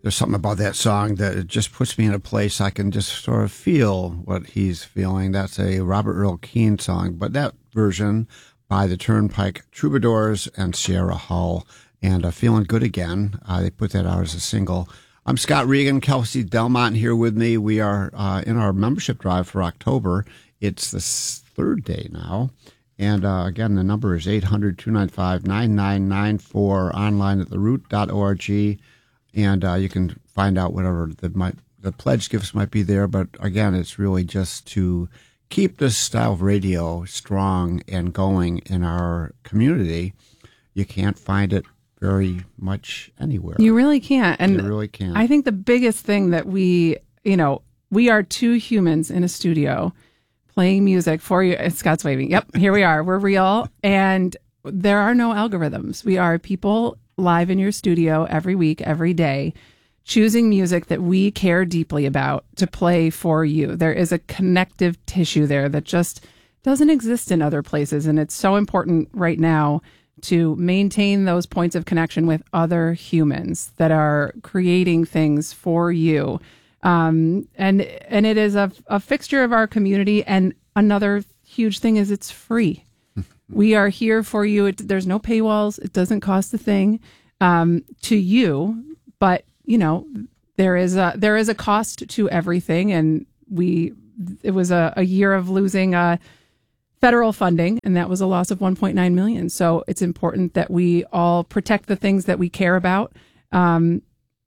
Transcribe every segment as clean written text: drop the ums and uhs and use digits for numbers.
there's something about that song that it just puts me in a place I can just sort of feel what he's feeling. That's a Robert Earl Keen song, but that version by the Turnpike Troubadours and Sierra Hull, and Feeling Good Again. They put that out as a single. I'm Scott Regan, Kelsey Delmont here with me. We are in our membership drive for October. It's the third day now. And again, the number is 800-295-9994, online at theroot.org. And you can find out whatever the pledge gifts might be there. But again, it's really just to keep this style of radio strong and going in our community. You can't find it very much anywhere. You really can't. And you really can't. I think the biggest thing that we are two humans in a studio playing music for you. Scott's waving. Yep, here we are. We're real. And there are no algorithms. We are people live in your studio every week, every day, choosing music that we care deeply about to play for you. There is a connective tissue there that just doesn't exist in other places. And it's so important right now to maintain those points of connection with other humans that are creating things for you. And it is a fixture of our community. And another huge thing is it's free. We are here for you. There's no paywalls. It doesn't cost a thing to you. But, there is a cost to everything. And it was a year of losing federal funding, and that was a loss of $1.9 million. So it's important that we all protect the things that we care about, and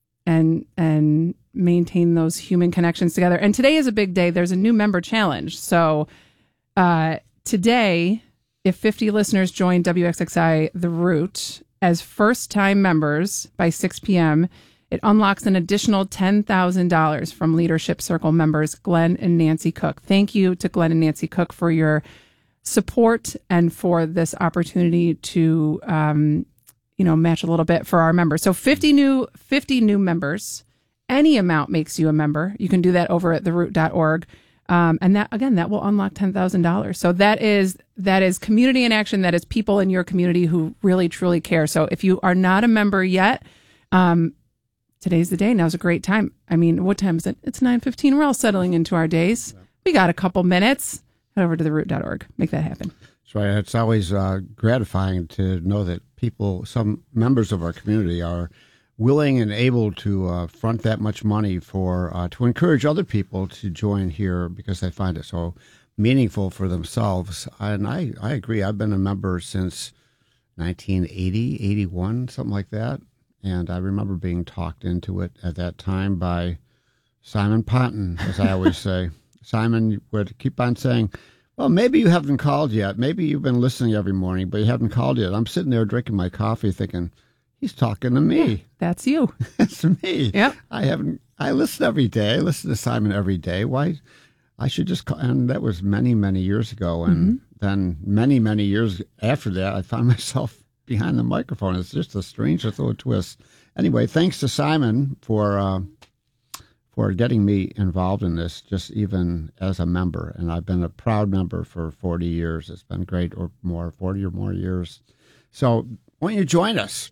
maintain those human connections together. And today is a big day. There's a new member challenge. So today, if 50 listeners join WXXI The Root as first-time members by 6 p.m., it unlocks an additional $10,000 from Leadership Circle members Glenn and Nancy Cook. Thank you to Glenn and Nancy Cook for your support and for this opportunity to, match a little bit for our members. So 50 new members. Any amount makes you a member. You can do that over at theroot.org. And that will unlock $10,000. So that is community in action. That is people in your community who really, truly care. So if you are not a member yet, today's the day. Now's a great time. I mean, what time is it? It's 9:15. We're all settling into our days. We got a couple minutes. Head over to theroot.org. Make that happen. That's right. It's always gratifying to know that some members of our community are willing and able to front that much money to encourage other people to join here because they find it so meaningful for themselves. And I agree. I've been a member since 1980, 81, something like that. And I remember being talked into it at that time by Simon Ponton, as I always say. Simon would keep on saying, well, maybe you haven't called yet. Maybe you've been listening every morning, but you haven't called yet. I'm sitting there drinking my coffee thinking, he's talking to me. Yeah, that's you. That's me. Yep. I listen every day. I listen to Simon every day. Why? I should just call. And that was many, many years ago. And then many, many years after that, I found myself behind the microphone. It's just a strange little twist. Anyway, thanks to Simon for getting me involved in this, just even as a member. And I've been a proud member for 40 years. It's been great, or more, 40 or more years. So why don't you join us?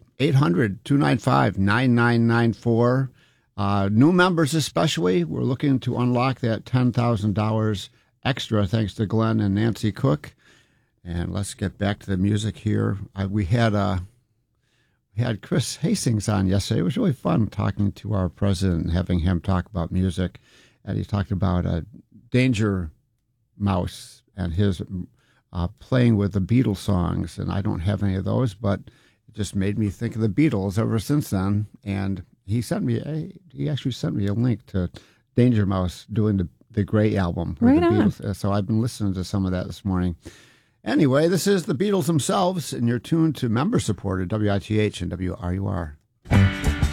800-295-9994. New members especially, we're looking to unlock that $10,000 extra thanks to Glenn and Nancy Cook. And let's get back to the music here. We had Chris Hastings on yesterday. It was really fun talking to our president and having him talk about music. And he talked about Danger Mouse and his playing with the Beatles songs. And I don't have any of those, but it just made me think of the Beatles ever since then. And he actually sent me a link to Danger Mouse doing the Grey album with the Beatles. So I've been listening to some of that this morning. Anyway, this is the Beatles themselves, and you're tuned to member-supported WITH and WRUR.